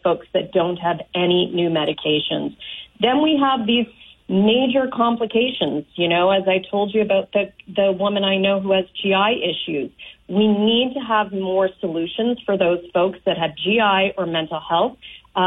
folks that don't have any new medications. Then we have these major complications, as I told you about the woman I know who has GI issues. We need to have more solutions for those folks that have GI or mental health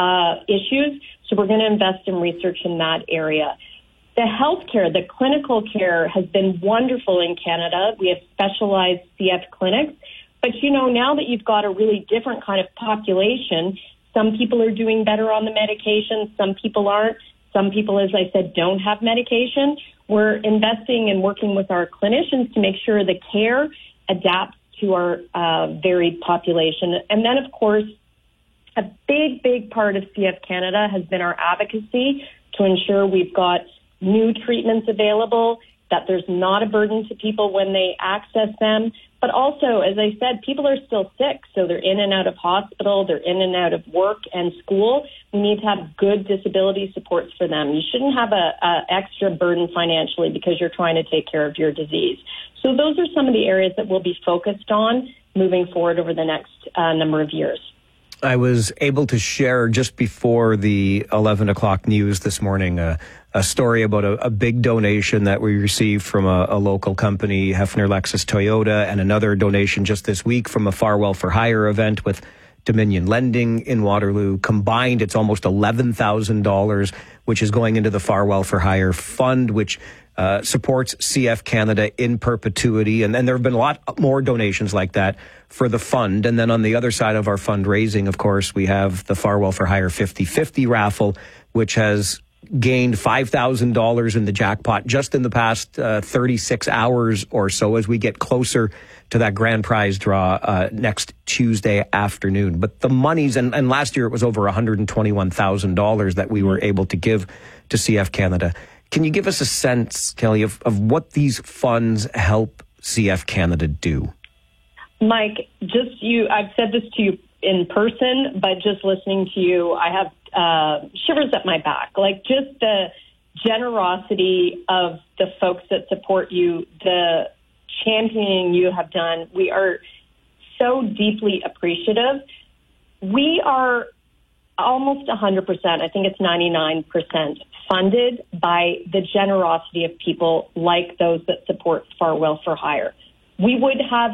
issues. So we're going to invest in research in that area. The healthcare, the clinical care has been wonderful in Canada. We have specialized CF clinics. But, now that you've got a really different kind of population, some people are doing better on the medication, some people aren't. Some people, as I said, don't have medication. We're investing and working with our clinicians to make sure the care adapts to our varied population. And then, of course, a big part of CF Canada has been our advocacy to ensure we've got new treatments available, that there's not a burden to people when they access them. But also, as I said, people are still sick, so they're in and out of hospital, they're in and out of work and school. We need to have good disability supports for them. You shouldn't have a extra burden financially because you're trying to take care of your disease. So those are some of the areas that we'll be focused on moving forward over the next number of years. I was able to share just before the 11 o'clock news this morning a story about a big donation that we received from a local company, Hefner Lexus Toyota, and another donation just this week from a Farwell for Hire event with Dominion Lending in Waterloo. Combined, it's almost $11,000, which is going into the Farwell for Hire Fund, which supports CF Canada in perpetuity. And then there have been a lot more donations like that for the fund. And then on the other side of our fundraising, of course, we have the Farwell for Hire 50/50 raffle, which has gained $5,000 in the jackpot just in the past 36 hours or so as we get closer to that grand prize draw next Tuesday afternoon. But the monies, and last year it was over $121,000 that we were able to give to CF Canada. Can you give us a sense, Kelly, of what these funds help CF Canada do? Mike, I've said this to you in person, but just listening to you, I have shivers up my back. Like, just the generosity of the folks that support you, the championing you have done. We are so deeply appreciative. We are almost 100%, I think it's 99%, funded by the generosity of people like those that support Farwell for Hire. We would have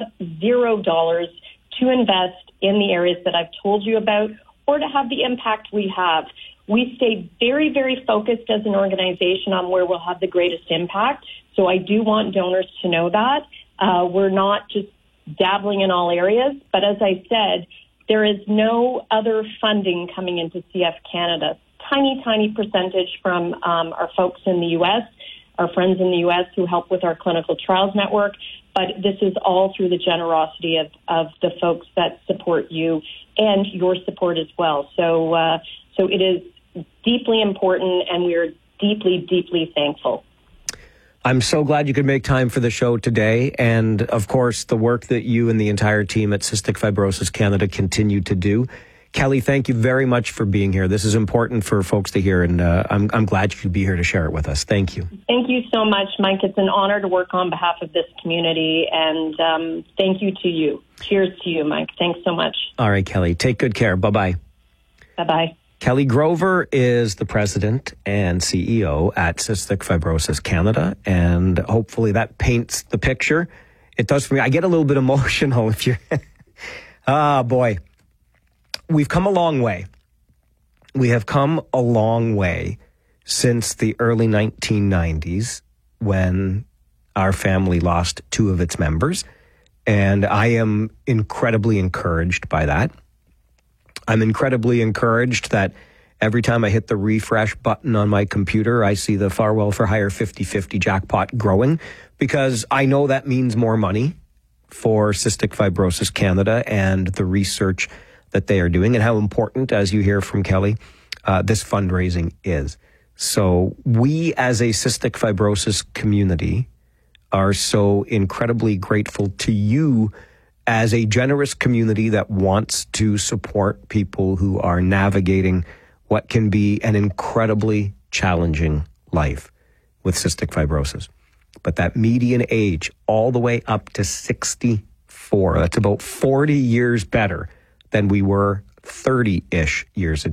$0 to invest in the areas that I've told you about or to have the impact we have. We stay very, very focused as an organization on where we'll have the greatest impact. So I do want donors to know that. We're not just dabbling in all areas, but as I said, there is no other funding coming into CF Canada. Tiny percentage from our folks in the U.S., our friends in the U.S. who help with our clinical trials network, but this is all through the generosity of the folks that support you and your support as well. So it is deeply important, and we are deeply, deeply thankful. I'm so glad you could make time for the show today. And of course, the work that you and the entire team at Cystic Fibrosis Canada continue to do. Kelly, thank you very much for being here. This is important for folks to hear, and I'm glad you could be here to share it with us. Thank you. Thank you so much, Mike. It's an honor to work on behalf of this community, and thank you to you. Cheers to you, Mike. Thanks so much. All right, Kelly. Take good care. Bye-bye. Bye-bye. Kelly Grover is the president and CEO at Cystic Fibrosis Canada, and hopefully that paints the picture. It does for me. I get a little bit emotional if you're... boy. We've come a long way. We have come a long way since the early 1990s when our family lost two of its members, and I am incredibly encouraged by that. I'm incredibly encouraged that every time I hit the refresh button on my computer, I see the Farwell for Hire 50/50 jackpot growing, because I know that means more money for Cystic Fibrosis Canada and the research that they are doing, and how important, as you hear from Kelly, this fundraising is. So we as a cystic fibrosis community are so incredibly grateful to you as a generous community that wants to support people who are navigating what can be an incredibly challenging life with cystic fibrosis. But that median age all the way up to 64, that's about 40 years better than we were 30-ish years ago.